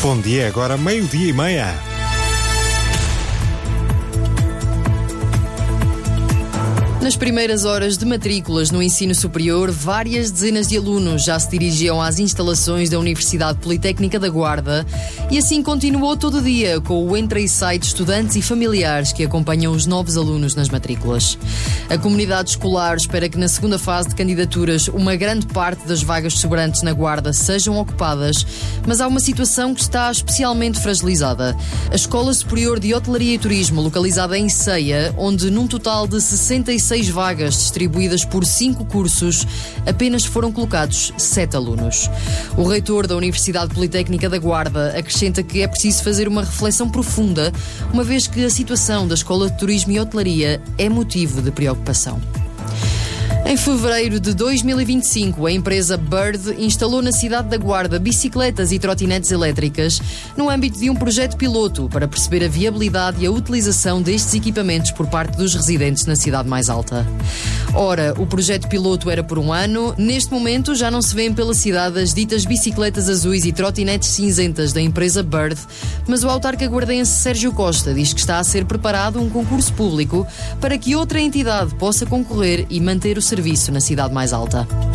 Bom dia, agora 12:30. Nas primeiras horas de matrículas no ensino superior, várias dezenas de alunos já se dirigiam às instalações da Universidade Politécnica da Guarda e assim continuou todo o dia com o entra e sai de estudantes e familiares que acompanham os novos alunos nas matrículas. A comunidade escolar espera que na segunda fase de candidaturas uma grande parte das vagas sobrantes na Guarda sejam ocupadas, mas há uma situação que está especialmente fragilizada. A Escola Superior de Hotelaria e Turismo, localizada em Ceia, onde num total de 66 vagas distribuídas por 5 cursos, apenas foram colocados 7 alunos. O reitor da Universidade Politécnica da Guarda acrescenta que é preciso fazer uma reflexão profunda, uma vez que a situação da Escola de Turismo e Hotelaria é motivo de preocupação. Em fevereiro de 2025, a empresa Bird instalou na cidade da Guarda bicicletas e trotinetes elétricas no âmbito de um projeto piloto para perceber a viabilidade e a utilização destes equipamentos por parte dos residentes na cidade mais alta. Ora, o projeto piloto era por um ano. Neste momento já não se vêem pela cidade as ditas bicicletas azuis e trotinetes cinzentas da empresa Bird, mas o autarca guardense Sérgio Costa diz que está a ser preparado um concurso público para que outra entidade possa concorrer e manter o serviço na cidade mais alta.